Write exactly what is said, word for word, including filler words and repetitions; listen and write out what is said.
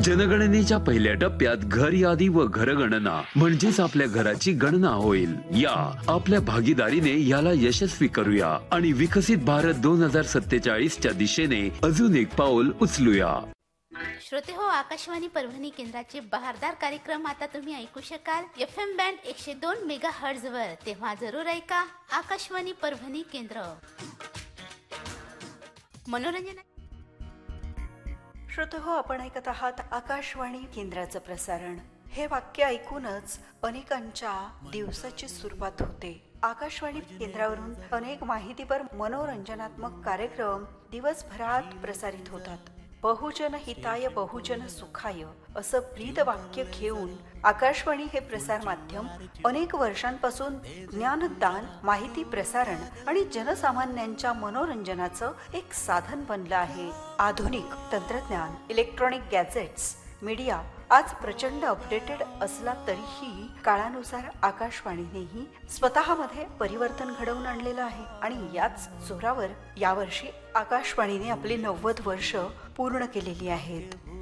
जनगणनेच्या पहिल्या टप्प्यात घर यादी व घरगणना म्हणजेच आपल्या घराची गणना होईल. या आपल्या भागीदारीने याला यशस्वी करूया आणि विकसित भारत दोन हजार सत्तेचाळीस च्या दिशेने अजून एक पाऊल उचलूया. श्रोते हो, आकाशवाणी परभणी केंद्राचे बहारदार कार्यक्रम आता तुम्ही ऐकू शकाल एफ एम बँड एकशे दोन मेगा हर्ट्झ वर. तेव्हा जरूर ऐका आकाशवाणी परभणी केंद्र. मनोरंजन. श्रोते हो, आपण ऐकत आहात आकाशवाणी केंद्राचं प्रसारण. हे वाक्य ऐकूनच अनेकांच्या दिवसाची सुरुवात होते. आकाशवाणी केंद्रावरून अनेक माहितीपर मनोरंजनात्मक कार्यक्रम दिवसभरात प्रसारित होतात. बहुजन हिताय बहुजन सुखाय असं ब्रीद वाक्य घेऊन आकाशवाणी हे प्रसार माध्यम अनेक वर्षांपासून ज्ञानदान, माहिती प्रसारण आणि जनसामान्यांच्या मनोरंजनाचं एक साधन बनलं आहे. आधुनिक तंत्रज्ञान, इलेक्ट्रॉनिक गॅजेट्स, मीडिया आज प्रचंड अपडेटेड असला तरीही काळानुसार आकाशवाणीनेही स्वतःमध्ये परिवर्तन घडवून आणलेलं आहे. आणि याच जोरावर यावर्षी आकाशवाणीने आपली नव्वद वर्ष पूर्ण केलेली आहेत.